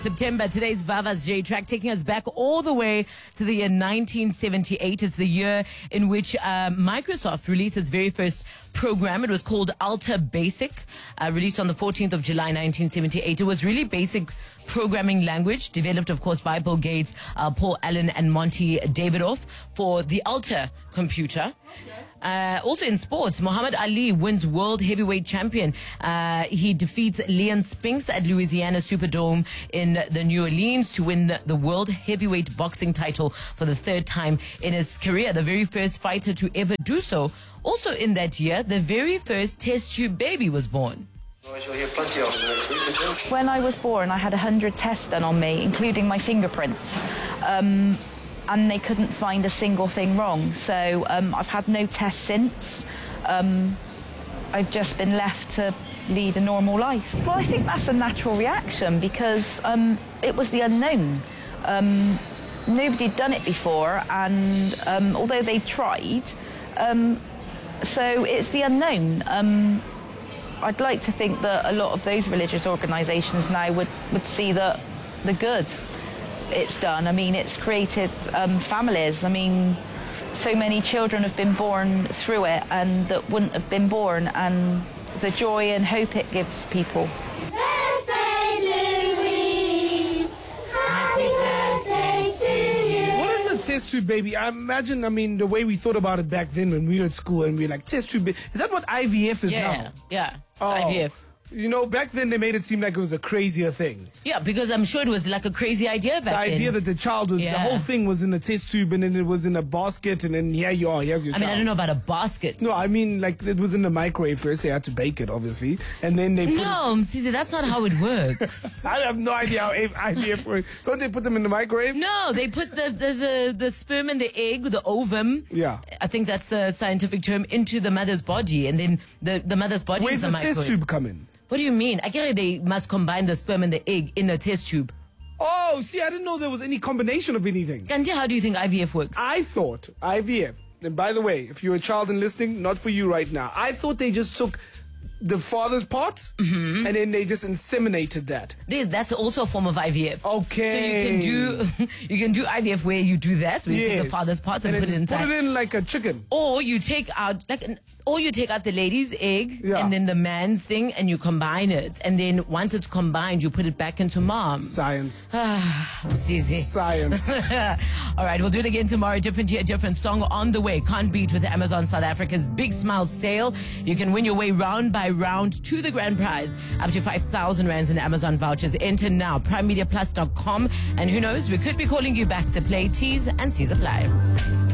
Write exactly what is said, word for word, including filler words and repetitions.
September, today's Vava's J track taking us back all the way to the year nineteen seventy-eight. It's the year in which uh, Microsoft released its very first program. It was called Alta Basic, uh, released on the fourteenth of July nineteen seventy-eight. It was really basic programming language, developed, of course, by Bill Gates, uh, Paul Allen, and Monty Davidoff for the Alta computer. Uh, also in sports, Muhammad Ali wins world heavyweight champion. Uh, he defeats Leon Spinks at Louisiana Superdome in the New Orleans to win the world heavyweight boxing title for the third time in his career. The very first fighter to ever do so. Also in that year, the very first test tube baby was born. When I was born, I had one hundred tests done on me, including my fingerprints. Um, and they couldn't find a single thing wrong. So um, I've had no tests since. Um, I've just been left to lead a normal life. Well, I think that's a natural reaction because um, it was the unknown. Um, nobody had done it before, and um, although they tried, um, so it's the unknown. Um, I'd like to think that a lot of those religious organisations now would, would see the, the good it's done. I mean, it's created um, families. I mean, so many children have been born through it and that wouldn't have been born, and the joy and hope it gives people. Birthday, Louise. Happy birthday to you. What is a test tube baby? I imagine, I mean, the way we thought about it back then when we were at school and we were like, test tube baby. Is that what I V F is Yeah, now? yeah, it's Oh. I V F. You know, back then they made it seem like it was a crazier thing. Yeah, because I'm sure it was like a crazy idea back The then. idea that the child was, Yeah. the whole thing was in a test tube and then it was in a basket and then here you are, here's your I child. mean, I don't know about a basket. No, I mean, like, it was in the microwave first. They had to bake it, obviously. And then they put No, Msisi, that's not how it works. it... I have no idea how I V F works. Don't they put them in the microwave? No, they put the, the, the, the sperm and the egg, the ovum, Yeah. I think that's the scientific term, into the mother's body, and then the, the mother's body Where's is the, the microwave. test tube come in? What do you mean? I guess they must combine the sperm and the egg in a test tube. Oh, see, I didn't know there was any combination of anything. Kanti, how do you think I V F works? I thought I V F, and by the way, if you're a child and listening, not for you right now, I thought they just took the father's parts Mm-hmm. and then they just inseminated that. This, that's also a form of I V F. Okay. So you can do you can do I V F where you do that, where you take Yes. the father's parts and, and put it then just inside. Put it in like a chicken. Or you take out like, an, or you take out the lady's egg Yeah. and then the man's thing, and you combine it. And then once it's combined, you put it back into mom. Science. It's easy. Science. All right, we'll do it again tomorrow. Different year, different song on the way. Can't beat with Amazon South Africa's Big Smile Sale. You can win your way round by round to the grand prize. Up to five thousand rands in Amazon vouchers. Enter now. prime media plus dot com. And who knows, we could be calling you back to play. T's and C's apply.